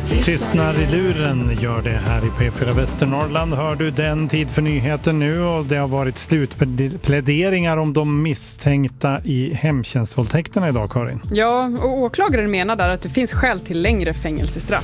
Tystnar i luren gör det här i P4 Västernorrland. Hör du den tid för nyheter nu, och det har varit slutpläderingar om de misstänkta i hemtjänstvåldtäkterna idag, Karin. Ja, och åklagaren menar där att det finns skäl till längre fängelsestraff.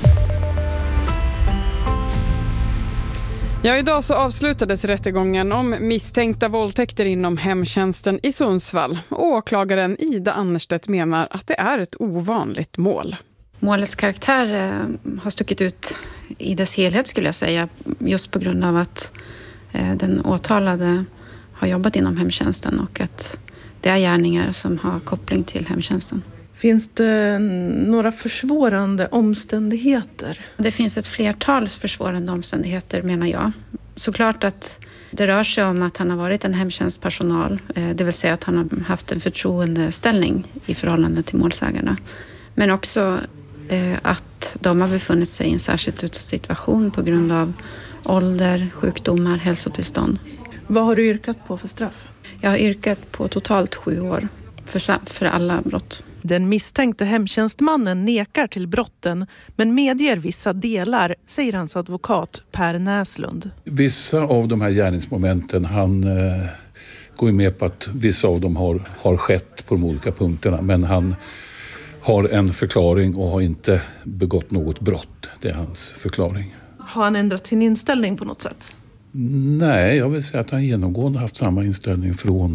Ja, idag så avslutades rättegången om misstänkta våldtäkter inom hemtjänsten i Sundsvall. Åklagaren Ida Annerstedt menar att det är ett ovanligt mål. Målets karaktär har stuckit ut i dess helhet, skulle jag säga, just på grund av att den åtalade har jobbat inom hemtjänsten och att det är gärningar som har koppling till hemtjänsten. Finns det några försvårande omständigheter? Det finns ett flertal försvårande omständigheter, menar jag. Såklart att det rör sig om att han har varit en hemtjänstpersonal, det vill säga att han har haft en förtroendeställning i förhållande till målsägarna. Men också att de har befunnit sig i en särskilt utsatt situation på grund av ålder, sjukdomar, hälsotillstånd. Vad har du yrkat på för straff? Jag har yrkat på totalt 7 år för alla brott. Den misstänkte hemtjänstmannen nekar till brotten men medger vissa delar, säger hans advokat Per Näslund. Vissa av de här gärningsmomenten, han går ju med på att vissa av dem har skett på de olika punkterna, men han har en förklaring och har inte begått något brott. Det är hans förklaring. Har han ändrat sin inställning på något sätt? Nej, jag vill säga att han genomgående haft samma inställning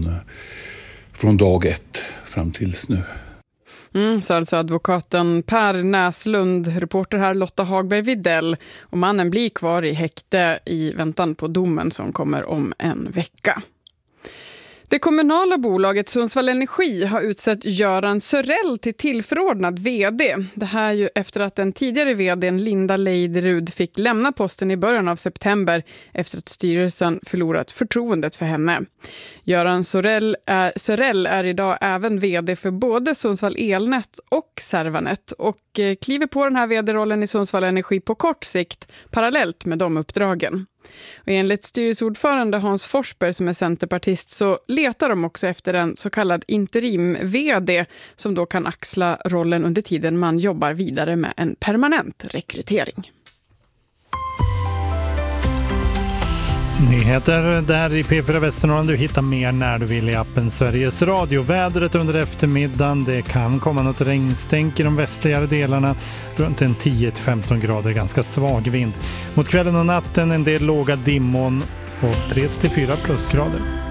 från dag 1 fram tills nu. Så alltså advokaten Per Näslund, reporter här Lotta Hagberg Videll, och mannen blir kvar i häkte i väntan på domen som kommer om en vecka. Det kommunala bolaget Sundsvall Energi har utsett Göran Sörell till tillförordnad vd. Det här är ju efter att den tidigare vdn Linda Leiderud fick lämna posten i början av september efter att styrelsen förlorat förtroendet för henne. Göran Sörell är idag även vd för både Sundsvall Elnät och Servanet och kliver på den här vd-rollen i Sundsvall Energi på kort sikt parallellt med de uppdragen. Och enligt styrelseordförande Hans Forsberg, som är centerpartist, så letar de också efter en så kallad interim-vd som då kan axla rollen under tiden man jobbar vidare med en permanent rekrytering. Nyheter där i P4 Västernorrland. Du hittar mer när du vill i appen Sveriges Radio. Vädret under eftermiddagen. Det kan komma något regnstänk i de västligare delarna. Runt en 10-15 grader. Ganska svag vind. Mot kvällen och natten en del låga dimmon och 3-4 plusgrader.